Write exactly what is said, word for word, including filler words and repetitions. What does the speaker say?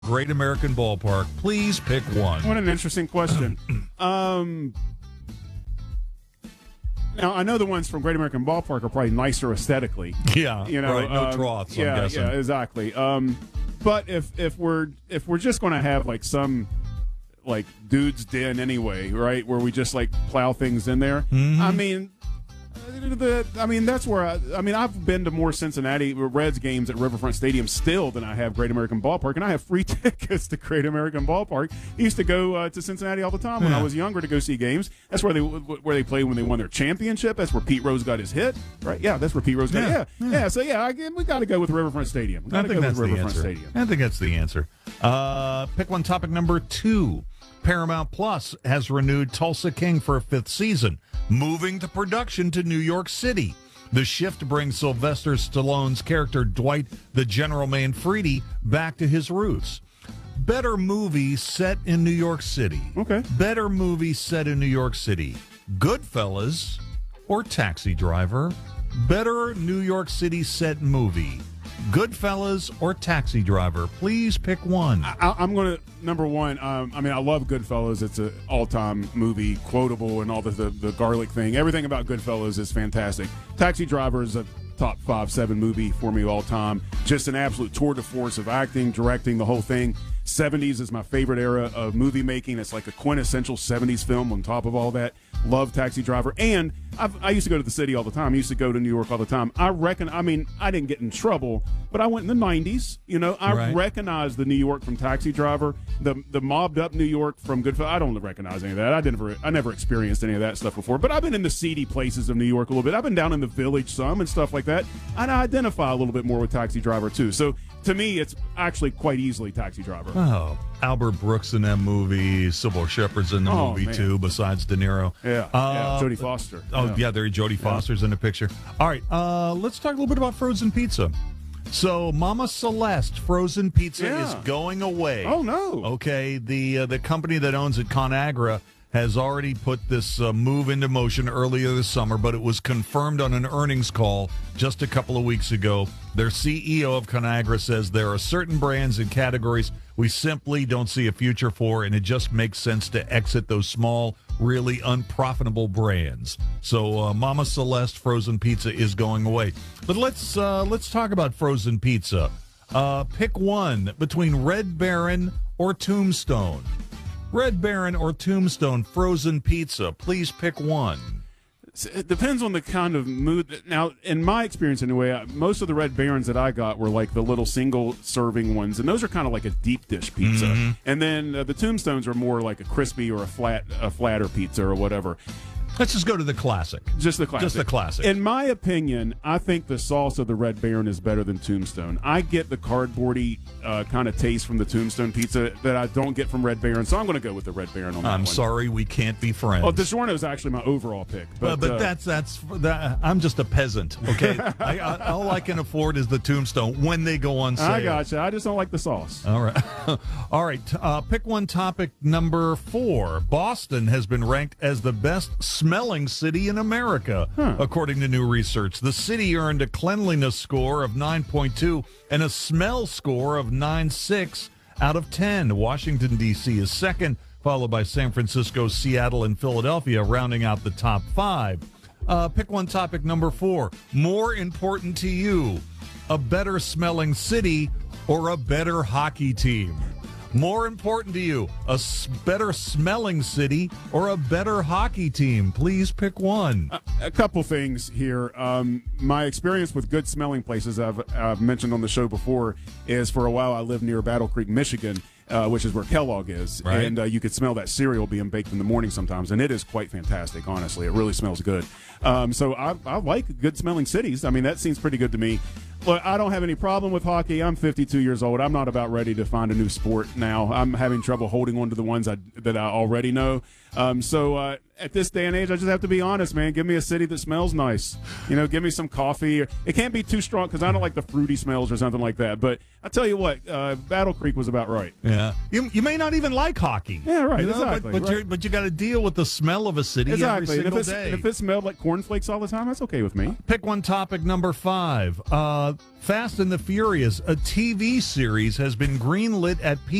Great American Ballpark. Please pick one. What an interesting question. um, now, I know the ones from Great American Ballpark are probably nicer aesthetically. Yeah, you know, right. No um, troughs, I'm yeah, guessing. Yeah, exactly. Um, but if if we're if we're just going to have like some like dude's den anyway, right, where we just like plow things in there, Mm-hmm. I mean. The, I mean, that's where I, I mean, I've been to more Cincinnati Reds games at Riverfront Stadium still than I have Great American Ballpark, and I have free tickets to Great American Ballpark. I used to go uh, to Cincinnati all the time when Yeah. I was younger to go see games. That's where they where they played when they won their championship. That's where Pete Rose got his hit, right? Yeah, that's where Pete Rose got. Yeah, Yeah, yeah. yeah. So yeah, I, we got to go with Riverfront Stadium. We I got to think go that's with the Riverfront answer. Stadium. I think that's the answer. Uh, pick one topic number two. Paramount Plus has renewed Tulsa King for a fifth season, moving the production to New York City. The shift brings Sylvester Stallone's character Dwight the General Manfredi back to his roots. Better movie set in New York City. Okay. Better movie set in New York City. Goodfellas or Taxi Driver. Better New York City set movie. Goodfellas or Taxi Driver. Please pick one. I, I'm going to, number one, um, I mean, I love Goodfellas. It's an all-time movie, quotable, and all the, the, the garlic thing. Everything about Goodfellas is fantastic. Taxi Driver is a top five, seven movie for me all time. Just an absolute tour de force of acting, directing, the whole thing. seventies is my favorite era of movie making. It's like a quintessential seventies film on top of all that. Love Taxi Driver. And I've, I used to go to the city all the time. I used to go to New York all the time. I reckon, I mean, I didn't get in trouble, but I went in the nineties. You know, I Right. recognize the New York from Taxi Driver, the the mobbed up New York from Goodfellas. I don't recognize any of that. I never, I never experienced any of that stuff before. But I've been in the seedy places of New York a little bit. I've been down in the Village some and stuff like that. And I identify a little bit more with Taxi Driver too. So to me, it's actually quite easily Taxi Driver. Oh, Albert Brooks in that movie. Sybil Shepherd's in the Oh, movie, man. too, besides De Niro. Yeah, Uh, yeah. Jodie Foster. Oh, yeah. yeah, there Jodie Foster's in the picture. All right, uh, let's talk a little bit about frozen pizza. So, Mama Celeste frozen pizza Yeah. is going away. Oh no. Okay, the uh, the company that owns it, ConAgra, has already put this uh, move into motion earlier this summer, but it was confirmed on an earnings call just a couple of weeks ago. Their C E O of ConAgra says there are certain brands and categories we simply don't see a future for, and it just makes sense to exit those small, really unprofitable brands. So uh, Mama Celeste frozen pizza is going away. But let's uh, let's talk about frozen pizza. Uh, pick one between Red Baron or Tombstone. Red Baron or Tombstone frozen pizza. Please pick one. It depends on the kind of mood. Now, in my experience anyway, I- most of the Red Barons that I got were like the little single serving ones, and those are kind of like a deep dish pizza. Mm-hmm. And then uh, the Tombstones are more like a crispy or a flat, a flatter pizza or whatever. Let's just go to the classic. Just the classic. Just the classic. In my opinion, I think the sauce of the Red Baron is better than Tombstone. I get the cardboardy uh, kind of taste from the Tombstone pizza that I don't get from Red Baron, so I'm going to go with the Red Baron on that I'm one. sorry, we can't be friends. Oh, DiGiorno is actually my overall pick. But, But, but uh, that's that's that, I'm just a peasant. Okay, I, I, all I can afford is the Tombstone when they go on sale. I gotcha. I just don't like the sauce. All right, all right. Uh, pick one topic number four. Boston has been ranked as the best smelling city in America, Huh. according to new research. The city earned a cleanliness score of nine point two and a smell score of nine point six out of ten. Washington, D C is second, followed by San Francisco, Seattle, and Philadelphia, rounding out the top five. Uh, pick one topic number four. More important to you, a better smelling city or a better hockey team? More important to you, a s- better smelling city or a better hockey team? Please pick one. A, a couple things here. Um, my experience with good smelling places, I've, I've mentioned on the show before, is for a while I lived near Battle Creek, Michigan, uh, which is where Kellogg is. Right. And uh, you could smell that cereal being baked in the morning sometimes, and it is quite fantastic, honestly. It really smells good. Um, so I, I like good smelling cities. I mean, that seems pretty good to me. Look, I don't have any problem with hockey. I'm fifty-two years old. I'm not about ready to find a new sport now. I'm having trouble holding on to the ones I, that I already know. Um, so uh, at this day and age, I just have to be honest, man. Give me a city that smells nice. You know, give me some coffee. It can't be too strong because I don't like the fruity smells or something like that. But I tell you what, uh, Battle Creek was about right. Yeah, you you may not even like hockey. Yeah, right. You know, exactly. But but, right. you're, but you got to deal with the smell of a city exactly. every And if, single it's, day. and if it smelled like cornflakes all the time, that's okay with me. Pick one topic number five. Uh, Fast and the Furious, a T V series, has been greenlit at P